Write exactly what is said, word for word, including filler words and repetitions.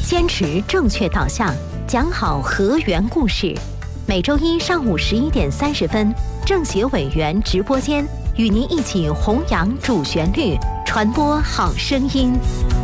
坚持正确导向，讲好河源故事。每周一上午十一点三十分，政协委员直播间与您一起弘扬主旋律，传播好声音。